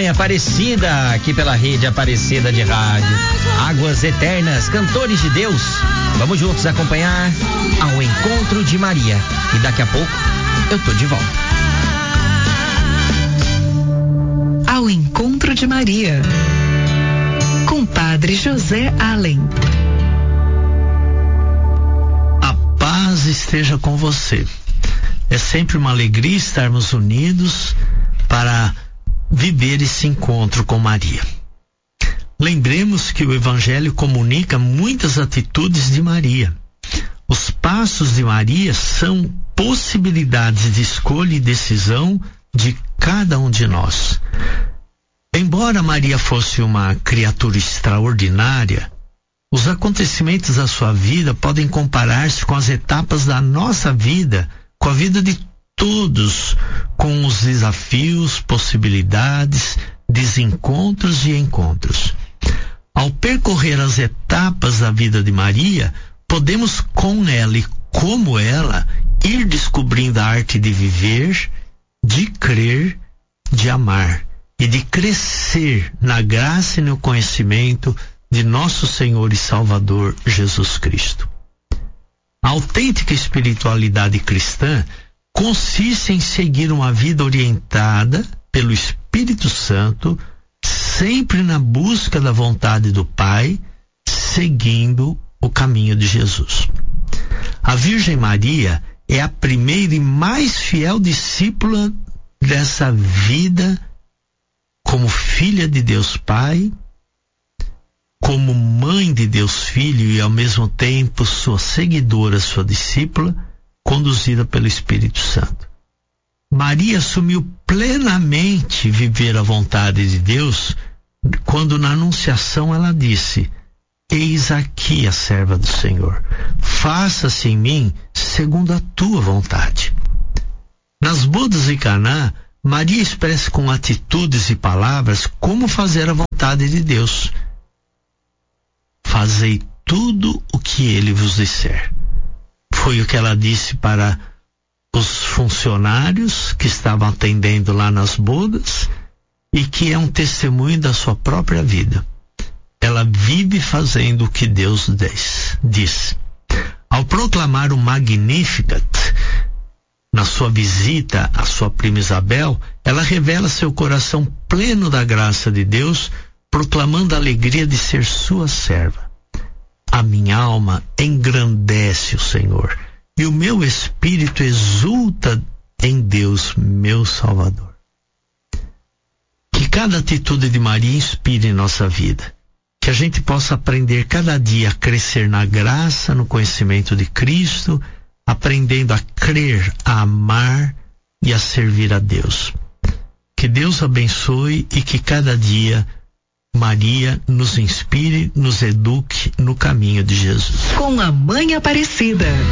Mãe Aparecida, aqui pela rede Aparecida de rádio. Águas Eternas, Cantores de Deus. Vamos juntos acompanhar Ao Encontro de Maria. E daqui a pouco eu tô de volta. Ao Encontro de Maria, com Padre José Allen. A paz esteja com você. É sempre uma alegria estarmos unidos para viver esse encontro com Maria. Lembremos que o Evangelho comunica muitas atitudes de Maria. Os passos de Maria são possibilidades de escolha e decisão de cada um de nós. Embora Maria fosse uma criatura extraordinária, os acontecimentos da sua vida podem comparar-se com as etapas da nossa vida, com a vida de todos, com os desafios, possibilidades, desencontros e encontros. Ao percorrer as etapas da vida de Maria, podemos com ela e como ela ir descobrindo a arte de viver, de crer, de amar e de crescer na graça e no conhecimento de nosso Senhor e Salvador Jesus Cristo. A autêntica espiritualidade cristã consiste em seguir uma vida orientada pelo Espírito Santo, sempre na busca da vontade do Pai, seguindo o caminho de Jesus. A Virgem Maria é a primeira e mais fiel discípula dessa vida como filha de Deus Pai, como mãe de Deus Filho e ao mesmo tempo sua seguidora, sua discípula, conduzida pelo Espírito Santo. Maria assumiu plenamente viver a vontade de Deus quando na Anunciação ela disse: eis aqui a serva do Senhor, faça-se em mim segundo a tua vontade. Nas bodas de Caná, Maria expressa com atitudes e palavras como fazer a vontade de Deus. Fazei tudo o que ele vos disser. Foi o que ela disse para os funcionários que estavam atendendo lá nas bodas e que é um testemunho da sua própria vida. Ela vive fazendo o que Deus diz. Ao proclamar o Magnificat na sua visita à sua prima Isabel, ela revela seu coração pleno da graça de Deus, proclamando a alegria de ser sua serva. A minha alma engrandece o Senhor, e o meu espírito exulta em Deus, meu Salvador. Que cada atitude de Maria inspire em nossa vida. Que a gente possa aprender cada dia a crescer na graça, no conhecimento de Cristo, aprendendo a crer, a amar e a servir a Deus. Que Deus abençoe e que cada dia Maria nos inspire, nos eduque no caminho de Jesus. Com a Mãe Aparecida.